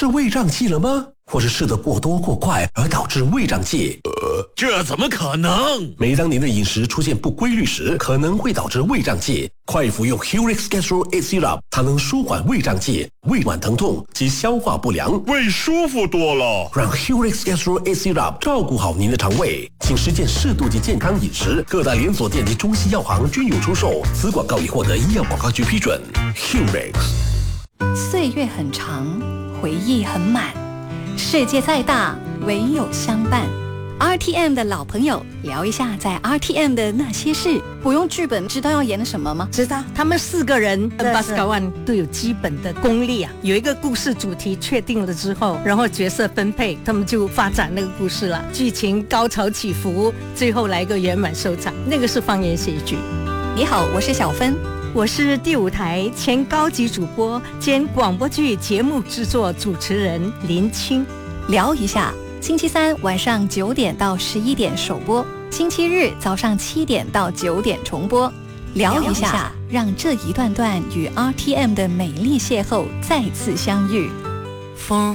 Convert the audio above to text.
是胃胀气了吗？或是吃得过多过快而导致胃胀气？ 这怎么可能？ 每当您的饮食出现不规律时，可能会导致胃胀气。快服用 Helix Gastro A Syrup， 它能舒缓胃胀气、胃脘疼痛及消化不良， 胃舒服多了。 让 Helix Gastro A Syrup 照顾好您的肠胃。请实践适度及健康饮食，各大连锁店及中西药行均有出售。此广告已获得医药广告局批准。Helix。 岁月很长，回忆很满，世界再大，唯有相伴。RTM 的老朋友，聊一下在 RTM 的那些事。不用剧本，知道要演什么吗？ 知道，他们4个人，Baskawan 都有基本的功力啊。有一个故事主题确定了之后，然后角色分配，他们就发展那个故事了。剧情高潮起伏，最后来一个圆满收场，那个是方言喜剧。 你好，我是小芬， 我是第5台前高级主播兼广播剧节目制作主持人林青。 聊一下。星期三晚上9点到11点首播，星期日早上7点到9点重播。聊一下，让这一段段与 RTM 的美丽邂逅再次相遇。